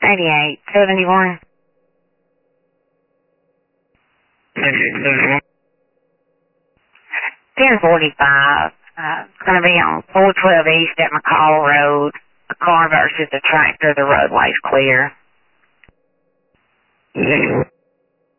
8871. 1045. It's going to be on 412 East at McCall Road. A car versus a tractor. The roadway's clear.